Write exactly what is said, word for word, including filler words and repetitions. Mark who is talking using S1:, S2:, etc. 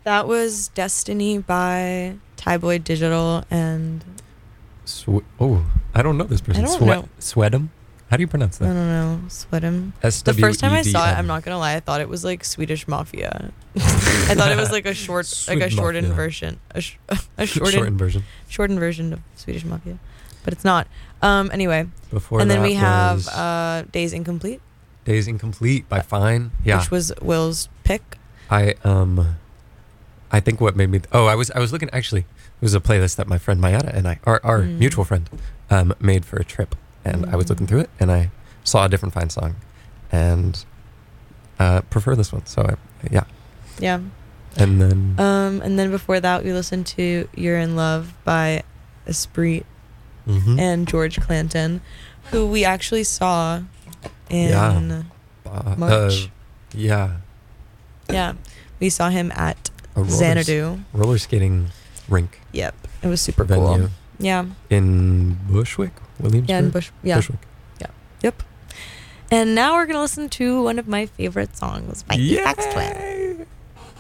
S1: That was Destiny by Tyboy Digital and
S2: Sw- oh, I don't know this person.
S1: I don't
S2: Sweat,
S1: know.
S2: Swedem? How do you pronounce
S1: I
S2: that?
S1: don't know, Sweatem.
S2: S
S1: The
S2: W E D M.
S1: first time I saw it, I'm not gonna lie, I thought it was like Swedish Mafia. I thought it was like a short, like a
S2: Swedish
S1: shortened
S2: Mafia.
S1: version, a, sh- a shortened,
S2: Shortened version.
S1: shortened version of Swedish Mafia, but it's not. Um. Anyway,
S2: Before
S1: and then
S2: that
S1: we have
S2: was
S1: uh, Days Incomplete,
S2: Days Incomplete by Fine. Yeah.
S1: which was Will's pick.
S2: I um I think what made me oh I was I was looking actually it was a playlist that my friend Mayada and I our, our
S1: Mm.
S2: mutual friend um made for a trip, and I was looking
S1: Mm.
S2: through it and I saw a different Fine song and uh prefer this one, so I, yeah.
S1: Yeah.
S2: And then
S1: Um. And then before that, we listened to "You're in Love" by Esprit
S2: mhm.
S1: and George Clanton, who we actually saw in
S2: Yeah. uh,
S1: March.
S2: uh, yeah
S1: Yeah, we saw him at
S2: a roller,
S1: Xanadu.
S2: roller skating rink
S1: Yep, it was super
S2: venue
S1: cool. Yeah,
S2: in Bushwick, Williamsburg.
S1: yeah, in Bush. Yeah,
S2: Bushwick.
S1: yep. And now we're gonna listen to one of my favorite songs by Aphex Twin.
S2: Yay!